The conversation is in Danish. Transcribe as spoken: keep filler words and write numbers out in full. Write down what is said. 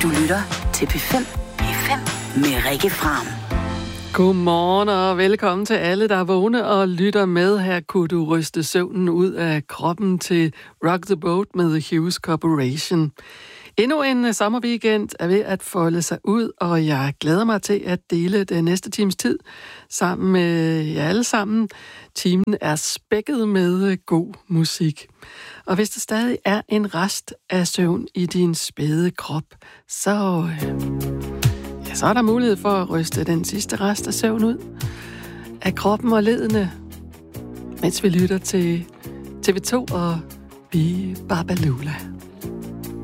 Du lytter til P fem. P fem med Rikke Fram. Godmorgen og velkommen til alle, der er vågne og lytter med. Her kunne du ryste søvnen ud af kroppen til Rock the Boat med The Hughes Corporation. Endnu en sommerweekend er ved at folde sig ud, og jeg glæder mig til at dele den næste times tid sammen med jer alle sammen. Timen er spækket med god musik. Og hvis der stadig er en rest af søvn i din spæde krop, så, ja, så er der mulighed for at ryste den sidste rest af søvn ud af kroppen og ledene, mens vi lytter til T V to og Bi Babalula.